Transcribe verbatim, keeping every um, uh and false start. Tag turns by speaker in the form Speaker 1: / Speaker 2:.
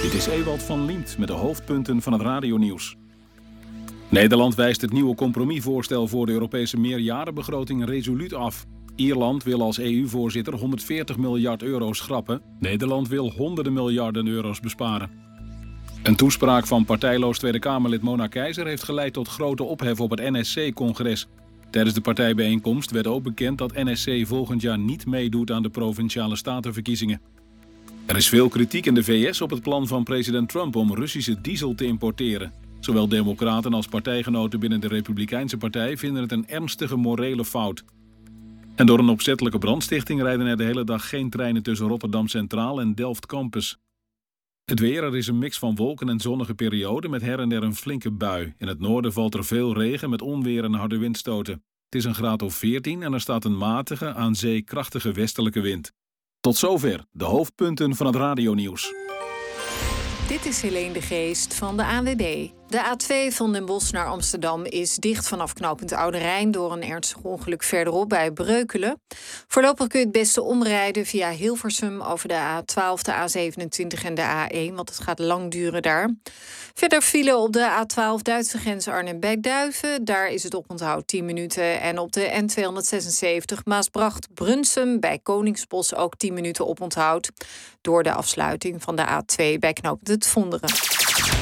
Speaker 1: Dit is Ewald van Liemt met de hoofdpunten van het radionieuws. Nederland wijst het nieuwe compromisvoorstel voor de Europese meerjarenbegroting resoluut af. Ierland wil als E U-voorzitter honderdveertig miljard euro schrappen. Nederland wil honderden miljarden euro's besparen. Een toespraak van partijloos Tweede Kamerlid Mona Keizer heeft geleid tot grote ophef op het N S C-congres. Tijdens de partijbijeenkomst werd ook bekend dat N S C volgend jaar niet meedoet aan de provinciale statenverkiezingen. Er is veel kritiek in de V S op het plan van president Trump om Russische diesel te importeren. Zowel democraten als partijgenoten binnen de Republikeinse partij vinden het een ernstige morele fout. En door een opzettelijke brandstichting rijden er de hele dag geen treinen tussen Rotterdam Centraal en Delft Campus. Het weer, er is een mix van wolken en zonnige perioden met her en der een flinke bui. In het noorden valt er veel regen met onweer en harde windstoten. Het is een graad of veertien en er staat een matige, aan zee krachtige westelijke wind. Tot zover de hoofdpunten van het radionieuws.
Speaker 2: Dit is Helene de Geest van de A N W B. De A twee van Den Bosch naar Amsterdam is dicht vanaf knooppunt Oude Rijn door een ernstig ongeluk verderop bij Breukelen. Voorlopig kun je het beste omrijden via Hilversum over de A twaalf, de A zevenentwintig en de A één, want het gaat lang duren daar. Verder file op de A twaalf Duitse grens Arnhem bij Duiven. Daar is het oponthoud tien minuten. En op de N tweehonderdzesenzeventig Maasbracht-Brunsum bij Koningsbos ook tien minuten oponthoud door de afsluiting van de A twee bij knooppunt Het Vonderen.